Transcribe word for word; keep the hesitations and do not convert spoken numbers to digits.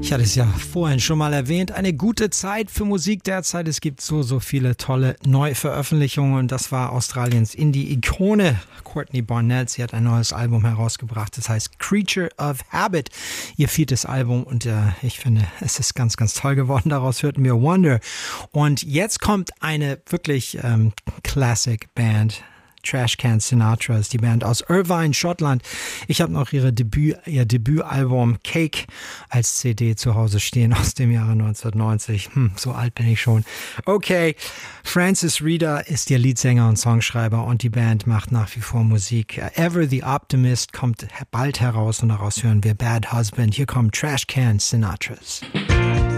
Ich hatte es ja vorhin schon mal erwähnt, eine gute Zeit für Musik derzeit. Es gibt so, so viele tolle Neuveröffentlichungen und das war Australiens Indie-Ikone Courtney Barnett. Sie hat ein neues Album herausgebracht, das heißt Creature of Habit, ihr viertes Album und äh, ich finde, es ist ganz, ganz toll geworden. Daraus hörten wir Wonder. Und jetzt kommt eine wirklich ähm, Classic-Band. Trashcan Sinatra ist die Band aus Irvine, Schottland. Ich habe noch ihre Debüt, ihr Debütalbum Cake als C D zu Hause stehen aus dem Jahre neunzehnhundertneunzig. Hm, so alt bin ich schon. Okay, Francis Reader ist ihr Leadsänger und Songschreiber und die Band macht nach wie vor Musik. Ever the Optimist kommt bald heraus und daraus hören wir Bad Husband. Hier kommt Trashcan Sinatras.